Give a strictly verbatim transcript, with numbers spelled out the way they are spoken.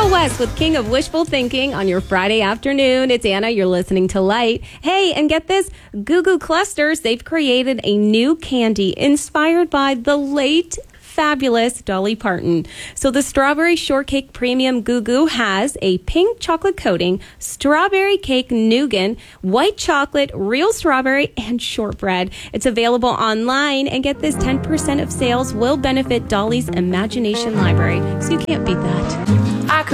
Out West with King of Wishful Thinking on your Friday afternoon. It's Anna. You're listening to Light. Hey, and get this, Goo Goo Clusters, they've created a new candy inspired by the late fabulous Dolly Parton. So the Strawberry Shortcake Premium Goo Goo has a pink chocolate coating, strawberry cake nougat, white chocolate, real strawberry, and shortbread. It's available online, and get this, ten percent of sales will benefit Dolly's Imagination Library. So you can't beat that. I could